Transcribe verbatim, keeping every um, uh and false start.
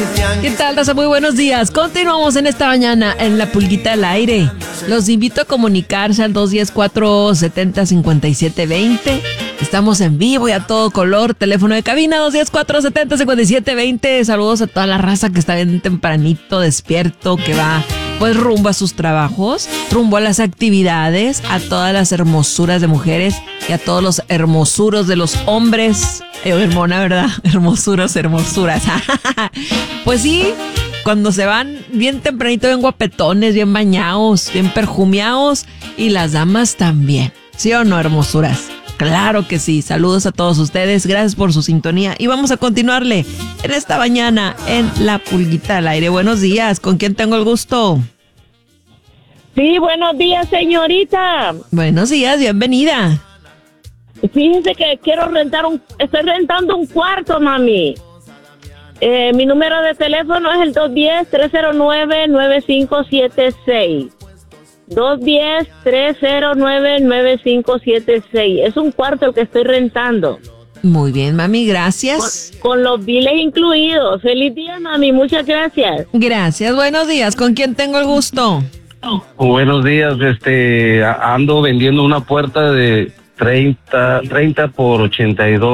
¿Qué tal, raza? Muy buenos días. Continuamos en esta mañana en La Pulguita al Aire. Los invito a comunicarse al dos uno cero, cuatro siete cero, cinco siete dos cero. Estamos en vivo y a todo color. Teléfono de cabina dos uno cero, cuatro siete cero, cinco siete dos cero. Saludos a toda la raza que está bien tempranito, despierto, que va pues rumbo a sus trabajos, rumbo a las actividades, a todas las hermosuras de mujeres y a todos los hermosuros de los hombres. Eh, hermona, ¿verdad? Hermosuros, hermosuras. Pues sí, cuando se van bien tempranito, bien guapetones, bien bañados, bien perfumeados, y las damas también. ¿Sí o no, hermosuras? Claro que sí. Saludos a todos ustedes. Gracias por su sintonía. Y vamos a continuarle en esta mañana en La Pulguita al Aire. Buenos días. ¿Con quién tengo el gusto? Sí, buenos días, señorita. Buenos días. Bienvenida. Fíjese que quiero rentar un... Estoy rentando un cuarto, mami. Eh, mi número de teléfono es el dos uno cero, tres cero nueve, nueve cinco siete seis. dos uno cero, tres cero nueve, nueve cinco siete seis. Es un cuarto el que estoy rentando. Muy bien, mami, gracias. Con, con los biles incluidos. Feliz día, mami, muchas gracias. Gracias, buenos días. ¿Con quién tengo el gusto? Buenos días, este, ando vendiendo una puerta de treinta, treinta por ochenta y dos.